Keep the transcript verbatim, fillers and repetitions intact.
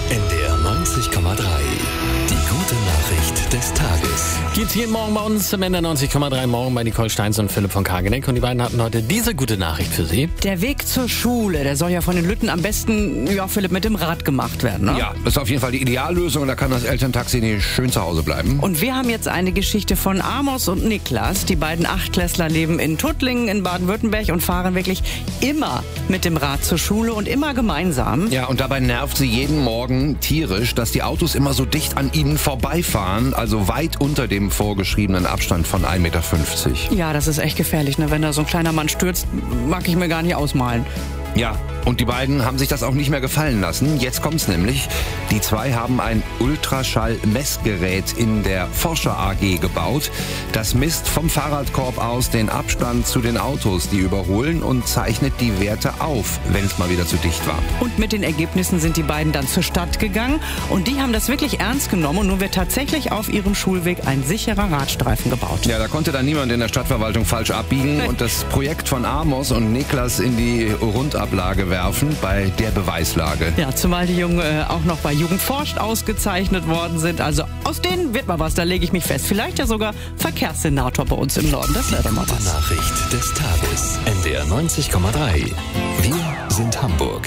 N D R neunzig Komma drei. Die gute Nachricht des Tages. Gibt's jeden Morgen bei uns im N D R neunzig Komma drei Morgen bei Nicole Steins und Philipp von Kageneck. Und die beiden hatten heute diese gute Nachricht für Sie. Der Weg zur Schule, der soll ja von den Lütten am besten, ja Philipp, mit dem Rad gemacht werden, ne? Ja, das ist auf jeden Fall die Ideallösung. Da kann das Elterntaxi nicht schön zu Hause bleiben. Und wir haben jetzt eine Geschichte von Amos und Niklas. Die beiden Achtklässler leben in Tuttlingen in Baden-Württemberg und fahren wirklich immer mit dem Rad zur Schule und immer gemeinsam. Ja, und dabei nervt sie jeden Morgen tierisch, dass die Autos immer so dicht an ihnen vorbeifahren, also weit unter dem vorgeschriebenen Abstand von ein Meter fünfzig. Ja, das ist echt gefährlich, ne? Wenn da so ein kleiner Mann stürzt, mag ich mir gar nicht ausmalen. Ja, und die beiden haben sich das auch nicht mehr gefallen lassen. Jetzt kommt's nämlich. Die zwei haben ein Ultraschall-Messgerät in der Forscher A G gebaut. Das misst vom Fahrradkorb aus den Abstand zu den Autos, die überholen, und zeichnet die Werte auf, wenn es mal wieder zu dicht war. Und mit den Ergebnissen sind die beiden dann zur Stadt gegangen. Und die haben das wirklich ernst genommen. Und nun wird tatsächlich auf ihrem Schulweg ein sicherer Radstreifen gebaut. Ja, da konnte dann niemand in der Stadtverwaltung falsch abbiegen und das Projekt von Amos und Niklas in die Rundablage werfen bei der Beweislage. Ja, zumal die Jungen äh, auch noch bei Jugend forscht ausgezeichnet worden sind. Also aus denen wird mal was, da lege ich mich fest. Vielleicht ja sogar Verkehrssenator bei uns im Norden. Das wäre doch mal Gute was. Nachricht des Tages. N D R neunzig Komma drei. Wir sind Hamburg.